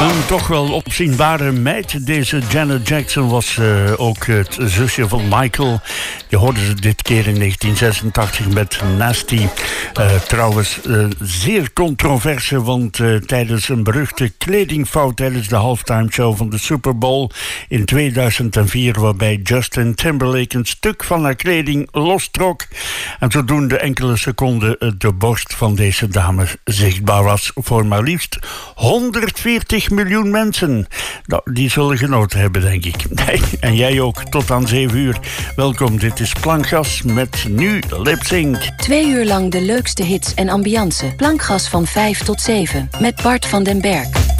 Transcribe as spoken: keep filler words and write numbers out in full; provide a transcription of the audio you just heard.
Een toch wel opzienbare meid. Deze Janet Jackson was uh, ook het zusje van Michael. Je hoorde ze dit keer in negentien zesentachtig met Nasty. Uh, trouwens, uh, zeer controverse, want uh, tijdens een beruchte kledingfout tijdens de halftime show van de Super Bowl in tweeduizend vier, waarbij Justin Timberlake een stuk van haar kleding lostrok en zodoende enkele seconden de borst van deze dame zichtbaar was voor maar liefst honderdveertig miljoen mensen. Nou, die zullen genoten hebben, denk ik. En jij ook, tot aan zeven uur. Welkom, dit is Plankgas met nu Lip Sync. Twee uur lang de leukste hits en ambiance. Plankgas van vijf tot zeven met Bart van den Berg.